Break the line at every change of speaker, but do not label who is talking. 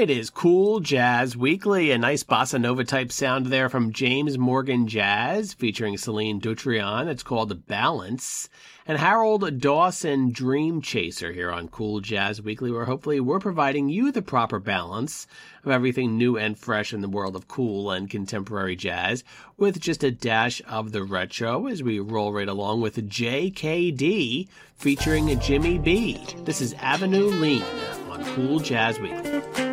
It is Cool Jazz Weekly, a nice bossa nova type sound there from James Morgan Jazz featuring Celine Dutrion. It's called Balance. And Harold Dawson, Dream Chaser, here on Cool Jazz Weekly, where hopefully we're providing you the proper balance of everything new and fresh in the world of cool and contemporary jazz, with just a dash of the retro as we roll right along with JKD featuring Jimmy B. This is Avenue Lean on Cool Jazz Weekly.